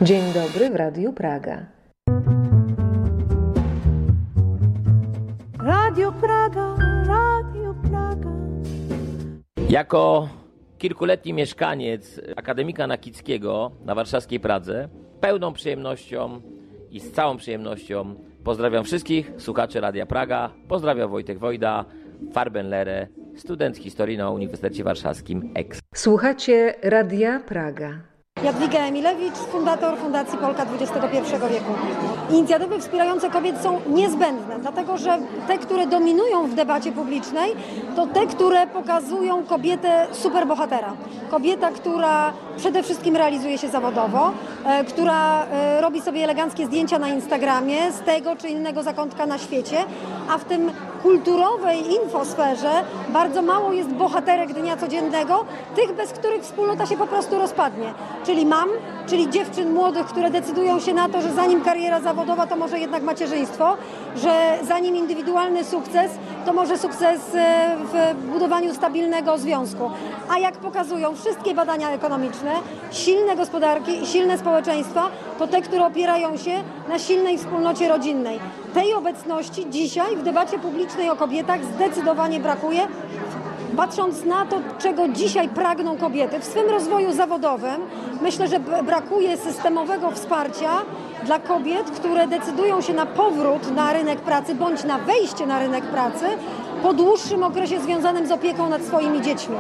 Dzień dobry w Radiu Praga. Radio Praga, Radio Praga. Jako kilkuletni mieszkaniec Akademika Nakickiego na warszawskiej Pradze, pełną przyjemnością i z całą przyjemnością pozdrawiam wszystkich słuchaczy Radia Praga. Pozdrawiam Wojtek Wojda, Farbenlehre, student historii na Uniwersytecie Warszawskim EX. Słuchacie Radia Praga. Jadwiga Emilewicz, fundator Fundacji Polka XXI wieku. Inicjatywy wspierające kobiet są niezbędne, dlatego że te, które dominują w debacie publicznej, to te, które pokazują kobietę superbohatera. Kobieta, która przede wszystkim realizuje się zawodowo, która robi sobie eleganckie zdjęcia na Instagramie z tego czy innego zakątka na świecie, a w tym kulturowej infosferze bardzo mało jest bohaterek dnia codziennego, tych, bez których wspólnota się po prostu rozpadnie. Czyli mam, czyli dziewczyn młodych, które decydują się na to, że zanim kariera zawodowa, to może jednak macierzyństwo, że zanim indywidualny sukces, to może sukces w budowaniu stabilnego związku. A jak pokazują wszystkie badania ekonomiczne, silne gospodarki i silne społeczeństwa to te, które opierają się na silnej wspólnocie rodzinnej. Tej obecności dzisiaj w debacie publicznej o kobietach zdecydowanie brakuje. Patrząc na to, czego dzisiaj pragną kobiety w swym rozwoju zawodowym, myślę, że brakuje systemowego wsparcia dla kobiet, które decydują się na powrót na rynek pracy bądź na wejście na rynek pracy po dłuższym okresie związanym z opieką nad swoimi dziećmi.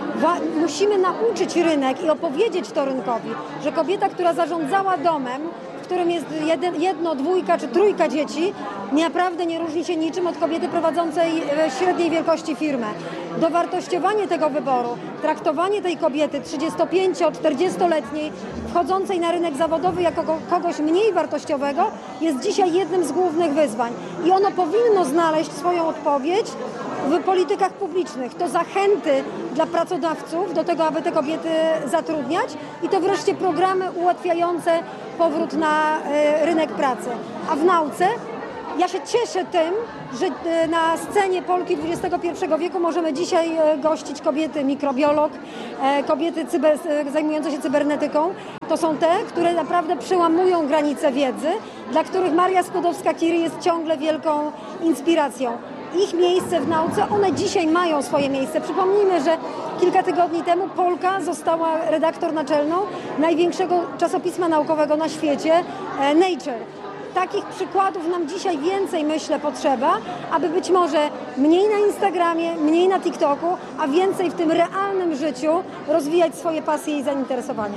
Musimy nauczyć rynek i opowiedzieć to rynkowi, że kobieta, która zarządzała domem, w którym jest jedno, dwójka czy trójka dzieci, naprawdę nie różni się niczym od kobiety prowadzącej średniej wielkości firmę. Dowartościowanie tego wyboru, traktowanie tej kobiety 35-40-letniej, wchodzącej na rynek zawodowy jako kogoś mniej wartościowego, jest dzisiaj jednym z głównych wyzwań. I ono powinno znaleźć swoją odpowiedź w politykach publicznych. To zachęty dla pracodawców do tego, aby te kobiety zatrudniać i to wreszcie programy ułatwiające powrót na rynek pracy. A w nauce ja się cieszę tym, że na scenie Polki XXI wieku możemy dzisiaj gościć kobiety mikrobiolog, kobiety zajmujące się cybernetyką. To są te, które naprawdę przełamują granice wiedzy, dla których Maria Skłodowska-Curie jest ciągle wielką inspiracją. Ich miejsce w nauce, one dzisiaj mają swoje miejsce. Przypomnijmy, że kilka tygodni temu Polka została redaktor naczelną największego czasopisma naukowego na świecie, Nature. Takich przykładów nam dzisiaj więcej, myślę, potrzeba, aby być może mniej na Instagramie, mniej na TikToku, a więcej w tym realnym życiu rozwijać swoje pasje i zainteresowania.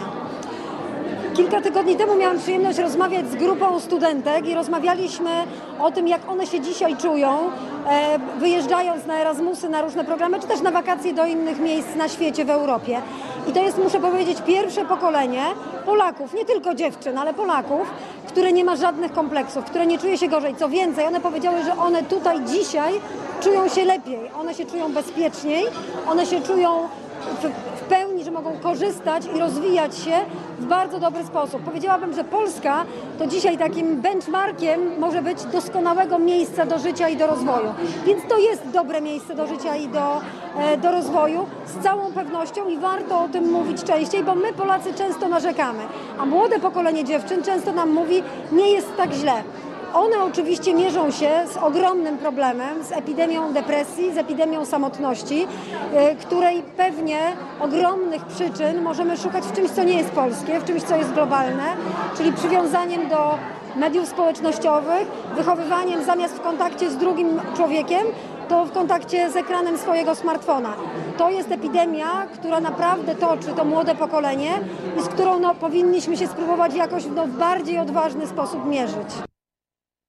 Kilka tygodni temu miałam przyjemność rozmawiać z grupą studentek i rozmawialiśmy o tym, jak one się dzisiaj czują, wyjeżdżając na Erasmusy, na różne programy, czy też na wakacje do innych miejsc na świecie, w Europie. I to jest, muszę powiedzieć, pierwsze pokolenie Polaków, nie tylko dziewczyn, ale Polaków, które nie ma żadnych kompleksów, które nie czuje się gorzej. Co więcej, one powiedziały, że one tutaj dzisiaj czują się lepiej, one się czują bezpieczniej, one się czują w pełni, że mogą korzystać i rozwijać się w bardzo dobry sposób. Powiedziałabym, że Polska to dzisiaj takim benchmarkiem może być doskonałego miejsca do życia i do rozwoju. Więc to jest dobre miejsce do życia i do rozwoju z całą pewnością i warto o tym mówić częściej, bo my Polacy często narzekamy, a młode pokolenie dziewczyn często nam mówi, nie jest tak źle. One oczywiście mierzą się z ogromnym problemem, z epidemią depresji, z epidemią samotności, której pewnie ogromnych przyczyn możemy szukać w czymś, co nie jest polskie, w czymś, co jest globalne, czyli przywiązaniem do mediów społecznościowych, wychowywaniem zamiast w kontakcie z drugim człowiekiem, to w kontakcie z ekranem swojego smartfona. To jest epidemia, która naprawdę toczy to młode pokolenie i z którą powinniśmy się spróbować jakoś w bardziej odważny sposób mierzyć.